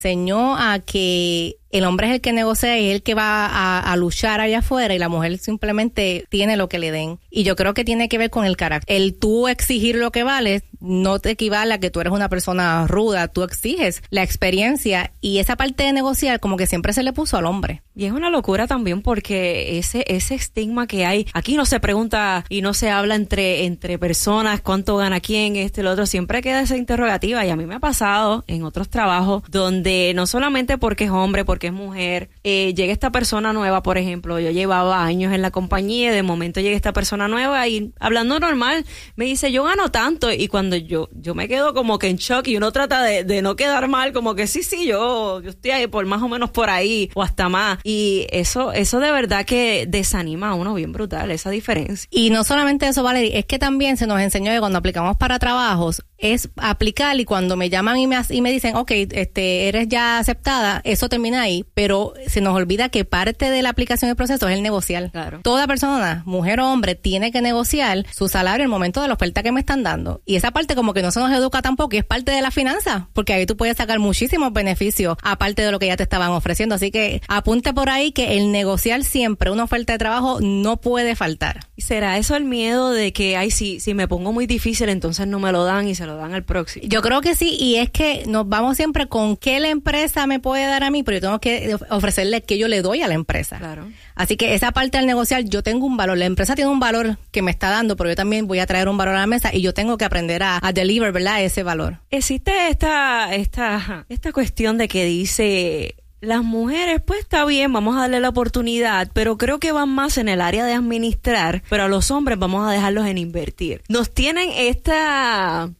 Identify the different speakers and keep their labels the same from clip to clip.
Speaker 1: enseñó a que el hombre es el que negocia y es el que va a luchar allá afuera y la mujer simplemente tiene lo que le den. Y yo creo que tiene que ver con el carácter. El tú exigir lo que vales no te equivale a que tú eres una persona ruda. Tú exiges la experiencia y esa parte de negociar como que siempre se le puso al hombre.
Speaker 2: Y es una locura también porque ese estigma que hay, aquí no se pregunta y no se habla entre personas cuánto gana quién, lo otro, siempre queda esa interrogativa y a mí me ha pasado en otros trabajos donde no solamente porque es hombre, porque es mujer, llega esta persona nueva, por ejemplo, yo llevaba años en la compañía y de momento llega esta persona nueva y hablando normal me dice yo gano tanto y cuando yo me quedo como que en shock y uno trata de no quedar mal, como que sí, yo estoy ahí por más o menos por ahí o hasta más. Y eso de verdad que desanima a uno bien brutal, esa diferencia.
Speaker 1: Y no solamente eso, Valerie, es que también se nos enseñó que cuando aplicamos para trabajos es aplicar y cuando me llaman y me dicen, okay, eres ya aceptada, eso termina ahí, pero se nos olvida que parte de la aplicación del proceso es el negociar.
Speaker 2: Claro.
Speaker 1: Toda persona, mujer o hombre, tiene que negociar su salario en el momento de la oferta que me están dando. Y esa parte como que no se nos educa tampoco y es parte de la finanza, porque ahí tú puedes sacar muchísimos beneficios aparte de lo que ya te estaban ofreciendo. Así que apunte por ahí que el negociar siempre una oferta de trabajo no puede faltar.
Speaker 2: ¿Y será eso el miedo de que, si me pongo muy difícil, entonces no me lo dan y se lo dan al próximo?
Speaker 1: Yo creo que sí, y es que nos vamos siempre con qué la empresa me puede dar a mí, pero yo tengo que ofrecerle qué yo le doy a la empresa.
Speaker 2: Claro.
Speaker 1: Así que esa parte del negociar, yo tengo un valor, la empresa tiene un valor que me está dando, pero yo también voy a traer un valor a la mesa y yo tengo que aprender a deliver, ¿verdad? Ese valor.
Speaker 2: Existe esta cuestión de que dice, las mujeres, pues está bien, vamos a darle la oportunidad, pero creo que van más en el área de administrar, pero a los hombres vamos a dejarlos en invertir. Nos tienen esta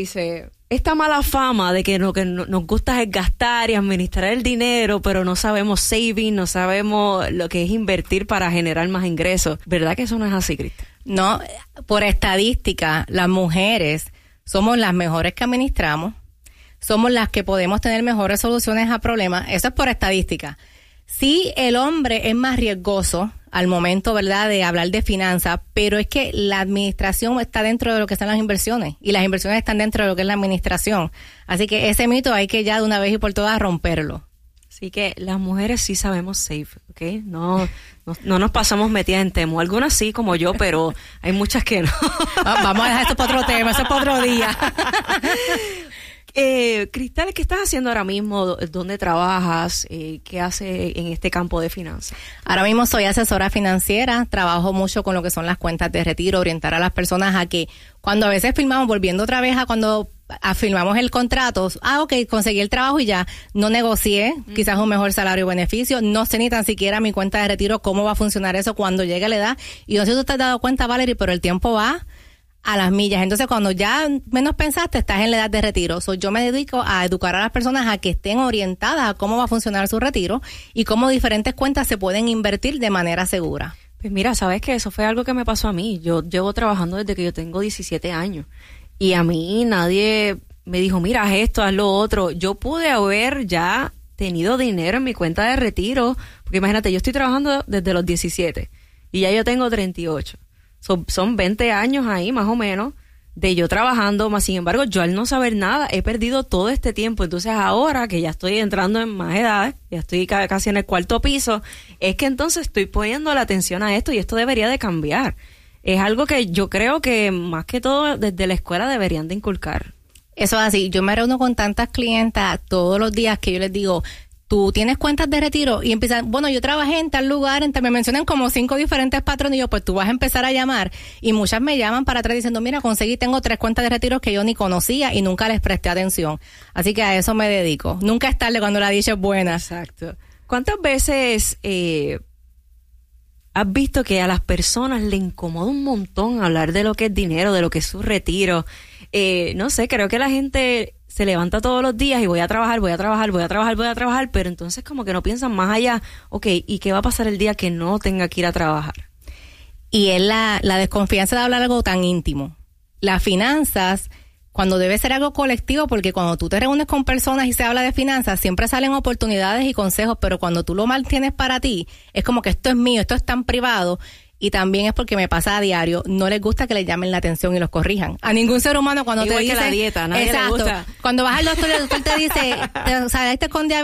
Speaker 2: mala fama de que lo que nos gusta es gastar y administrar el dinero, pero no sabemos saving, no sabemos lo que es invertir para generar más ingresos. ¿Verdad que eso no es así, Cristian?
Speaker 1: No, por estadística, las mujeres somos las mejores que administramos, somos las que podemos tener mejores soluciones a problemas. Eso es por estadística. Sí, el hombre es más riesgoso al momento, ¿verdad?, de hablar de finanzas, pero es que la administración está dentro de lo que están las inversiones y las inversiones están dentro de lo que es la administración. Así que ese mito hay que ya de una vez y por todas romperlo.
Speaker 2: Así que las mujeres sí sabemos save, ¿ok? No nos pasamos metidas en temo. Algunas sí, como yo, pero hay muchas que no.
Speaker 1: Vamos a dejar esto para otro tema, eso es para otro día.
Speaker 2: Cristal, ¿qué estás haciendo ahora mismo? ¿Dónde trabajas? ¿Qué haces en este campo de finanzas?
Speaker 1: Ahora mismo soy asesora financiera, trabajo mucho con lo que son las cuentas de retiro, orientar a las personas a que cuando a veces firmamos, volviendo otra vez a cuando firmamos el contrato, conseguí el trabajo y ya, no negocié quizás un mejor salario o beneficio, no sé ni tan siquiera mi cuenta de retiro, cómo va a funcionar eso cuando llegue la edad, y no sé si tú te has dado cuenta, Valerie, pero el tiempo va a las millas. Entonces, cuando ya menos pensaste, estás en la edad de retiro. Yo me dedico a educar a las personas a que estén orientadas a cómo va a funcionar su retiro y cómo diferentes cuentas se pueden invertir de manera segura.
Speaker 2: Pues mira, ¿sabes qué? Eso fue algo que me pasó a mí. Yo llevo trabajando desde que yo tengo 17 años y a mí nadie me dijo, mira, haz esto, haz lo otro. Yo pude haber ya tenido dinero en mi cuenta de retiro, porque imagínate, yo estoy trabajando desde los 17 y ya yo tengo 38. Son 20 años ahí más o menos de yo trabajando, más sin embargo yo al no saber nada he perdido todo este tiempo. Entonces ahora que ya estoy entrando en más edad, ya estoy casi en el 4º piso, es que entonces estoy poniendo la atención a esto y esto debería de cambiar. Es algo que yo creo que más que todo desde la escuela deberían de inculcar.
Speaker 1: Eso es así, yo me reúno con tantas clientas todos los días que yo les digo, tú tienes cuentas de retiro y empiezan, bueno, yo trabajé en tal lugar, me mencionan como 5 diferentes patrones y yo, pues tú vas a empezar a llamar y muchas me llaman para atrás diciendo, mira, tengo 3 cuentas de retiro que yo ni conocía y nunca les presté atención. Así que a eso me dedico. Nunca es tarde cuando la dicha es buena.
Speaker 2: Exacto. ¿Cuántas veces has visto que a las personas le incomoda un montón hablar de lo que es dinero, de lo que es su retiro? No sé, creo que la gente se levanta todos los días y voy a trabajar, pero entonces como que no piensan más allá, ¿y qué va a pasar el día que no tenga que ir a trabajar?
Speaker 1: Y es la desconfianza de hablar algo tan íntimo. Las finanzas, cuando debe ser algo colectivo, porque cuando tú te reúnes con personas y se habla de finanzas, siempre salen oportunidades y consejos, pero cuando tú lo mantienes para ti, es como que esto es mío, esto es tan privado, y también es porque me pasa a diario, no les gusta que les llamen la atención y los corrijan. A ningún ser humano cuando
Speaker 2: igual
Speaker 1: te dice...
Speaker 2: que la dieta, nadie le gusta.
Speaker 1: Cuando vas al doctor y el doctor te dice, o sea, con diabetes